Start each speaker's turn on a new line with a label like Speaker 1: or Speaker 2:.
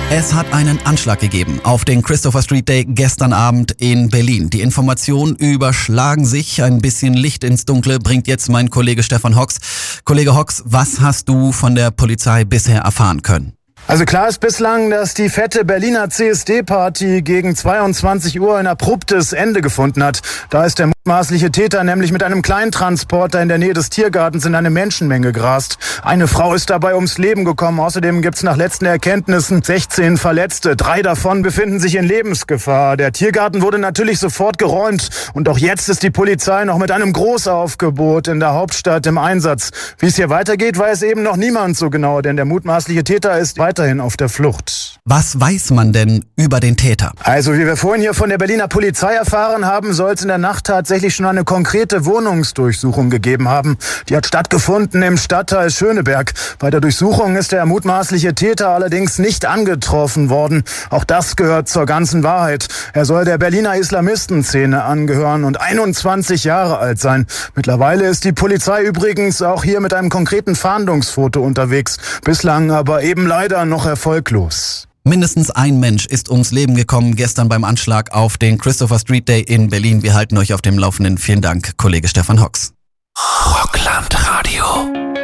Speaker 1: Es hat einen Anschlag gegeben auf den Christopher Street Day gestern Abend in Berlin. Die Informationen überschlagen sich. Ein bisschen Licht ins Dunkle bringt jetzt mein Kollege Stefan Hocks. Kollege Hocks, was hast du von der Polizei bisher erfahren können?
Speaker 2: Also klar ist bislang, dass die fette Berliner CSD-Party gegen 22 Uhr ein abruptes Ende gefunden hat. Da ist der mutmaßliche Täter nämlich mit einem Kleintransporter in der Nähe des Tiergartens in eine Menschenmenge gerast. Eine Frau ist dabei ums Leben gekommen. Außerdem gibt's nach letzten Erkenntnissen 16 Verletzte. 3 davon befinden sich in Lebensgefahr. Der Tiergarten wurde natürlich sofort geräumt. Und auch jetzt ist die Polizei noch mit einem Großaufgebot in der Hauptstadt im Einsatz. Wie es hier weitergeht, weiß eben noch niemand so genau, denn der mutmaßliche Täter ist weiterhin auf der Flucht.
Speaker 1: Was weiß man denn über den Täter?
Speaker 2: Also, wie wir vorhin hier von der Berliner Polizei erfahren haben, soll es in der Nacht tatsächlich schon eine konkrete Wohnungsdurchsuchung gegeben haben. Die hat stattgefunden im Stadtteil Schöneberg. Bei der Durchsuchung ist der mutmaßliche Täter allerdings nicht angetroffen worden. Auch das gehört zur ganzen Wahrheit. Er soll der Berliner Islamistenszene angehören und 21 Jahre alt sein. Mittlerweile ist die Polizei übrigens auch hier mit einem konkreten Fahndungsfoto unterwegs. Bislang aber eben leider noch erfolglos.
Speaker 1: Mindestens ein Mensch ist ums Leben gekommen gestern beim Anschlag auf den Christopher Street Day in Berlin. Wir halten euch auf dem Laufenden. Vielen Dank, Kollege Stefan Hocks.
Speaker 3: Rockland Radio.